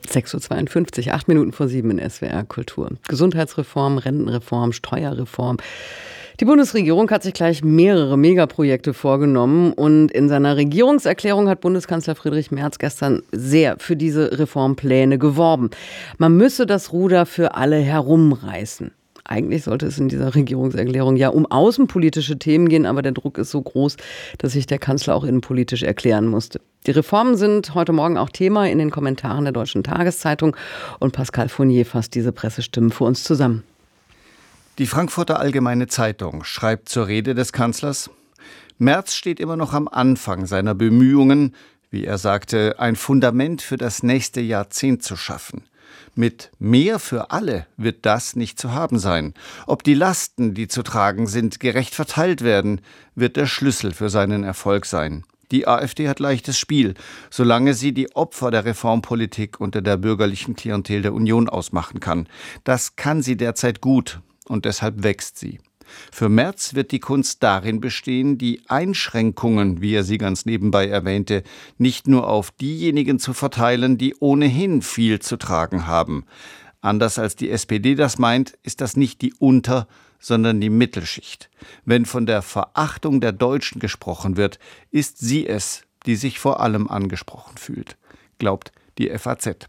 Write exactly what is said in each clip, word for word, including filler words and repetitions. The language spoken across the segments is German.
sechs Uhr zweiundfünfzig, acht Minuten vor sieben in S W R Kultur. Gesundheitsreform, Rentenreform, Steuerreform. Die Bundesregierung hat sich gleich mehrere Megaprojekte vorgenommen und in seiner Regierungserklärung hat Bundeskanzler Friedrich Merz gestern sehr für diese Reformpläne geworben. Man müsse das Ruder für alle herumreißen. Eigentlich sollte es in dieser Regierungserklärung ja um außenpolitische Themen gehen, aber der Druck ist so groß, dass sich der Kanzler auch innenpolitisch erklären musste. Die Reformen sind heute Morgen auch Thema in den Kommentaren der Deutschen Tageszeitung und Pascal Fournier fasst diese Pressestimmen für uns zusammen. Die Frankfurter Allgemeine Zeitung schreibt zur Rede des Kanzlers: Merz steht immer noch am Anfang seiner Bemühungen, wie er sagte, ein Fundament für das nächste Jahrzehnt zu schaffen. Mit mehr für alle wird das nicht zu haben sein. Ob die Lasten, die zu tragen sind, gerecht verteilt werden, wird der Schlüssel für seinen Erfolg sein. Die AfD hat leichtes Spiel, solange sie die Opfer der Reformpolitik unter der bürgerlichen Klientel der Union ausmachen kann. Das kann sie derzeit gut und deshalb wächst sie. Für Merz wird die Kunst darin bestehen, die Einschränkungen, wie er sie ganz nebenbei erwähnte, nicht nur auf diejenigen zu verteilen, die ohnehin viel zu tragen haben. Anders als die S P D das meint, ist das nicht die Unter-, sondern die Mittelschicht. Wenn von der Verachtung der Deutschen gesprochen wird, ist sie es, die sich vor allem angesprochen fühlt, glaubt die F A Z.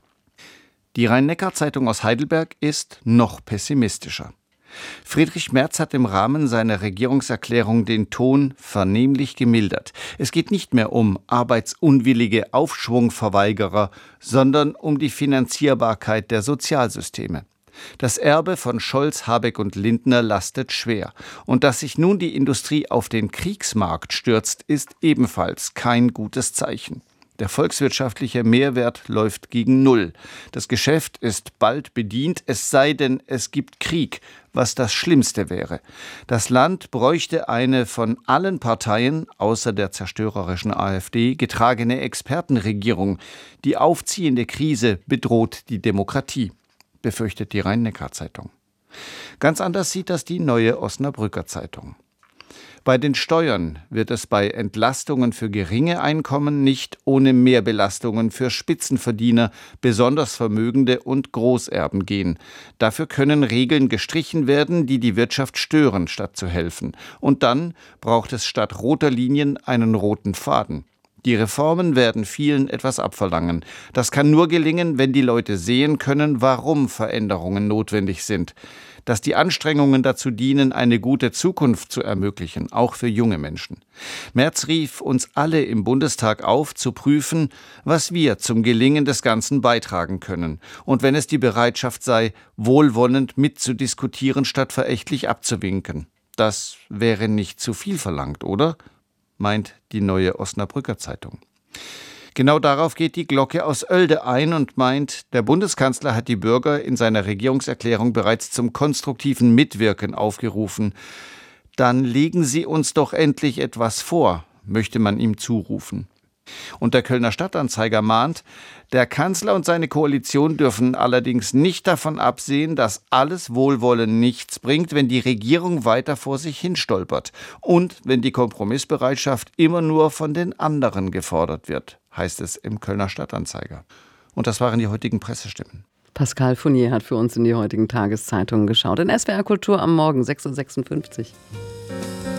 Die Rhein-Neckar-Zeitung aus Heidelberg ist noch pessimistischer. Friedrich Merz hat im Rahmen seiner Regierungserklärung den Ton vernehmlich gemildert. Es geht nicht mehr um arbeitsunwillige Aufschwungverweigerer, sondern um die Finanzierbarkeit der Sozialsysteme. Das Erbe von Scholz, Habeck und Lindner lastet schwer. Und dass sich nun die Industrie auf den Kriegsmarkt stürzt, ist ebenfalls kein gutes Zeichen. Der volkswirtschaftliche Mehrwert läuft gegen Null. Das Geschäft ist bald bedient, es sei denn, es gibt Krieg, was das Schlimmste wäre. Das Land bräuchte eine von allen Parteien, außer der zerstörerischen AfD, getragene Expertenregierung. Die aufziehende Krise bedroht die Demokratie, befürchtet die Rhein-Neckar-Zeitung. Ganz anders sieht das die Neue Osnabrücker Zeitung. Bei den Steuern wird es bei Entlastungen für geringe Einkommen nicht ohne Mehrbelastungen für Spitzenverdiener, besonders Vermögende und Großerben gehen. Dafür können Regeln gestrichen werden, die die Wirtschaft stören, statt zu helfen. Und dann braucht es statt roter Linien einen roten Faden. Die Reformen werden vielen etwas abverlangen. Das kann nur gelingen, wenn die Leute sehen können, warum Veränderungen notwendig sind. Dass die Anstrengungen dazu dienen, eine gute Zukunft zu ermöglichen, auch für junge Menschen. Merz rief uns alle im Bundestag auf, zu prüfen, was wir zum Gelingen des Ganzen beitragen können. Und wenn es die Bereitschaft sei, wohlwollend mitzudiskutieren, statt verächtlich abzuwinken. Das wäre nicht zu viel verlangt, oder? Meint die Neue Osnabrücker Zeitung. Genau darauf geht die Glocke aus Oelde ein und meint, der Bundeskanzler hat die Bürger in seiner Regierungserklärung bereits zum konstruktiven Mitwirken aufgerufen. Dann legen Sie uns doch endlich etwas vor, möchte man ihm zurufen. Und der Kölner Stadtanzeiger mahnt, der Kanzler und seine Koalition dürfen allerdings nicht davon absehen, dass alles Wohlwollen nichts bringt, wenn die Regierung weiter vor sich hinstolpert und wenn die Kompromissbereitschaft immer nur von den anderen gefordert wird, heißt es im Kölner Stadtanzeiger. Und das waren die heutigen Pressestimmen. Pascal Fournier hat für uns in die heutigen Tageszeitungen geschaut. In S W R Kultur am Morgen sechs Uhr sechsundfünfzig.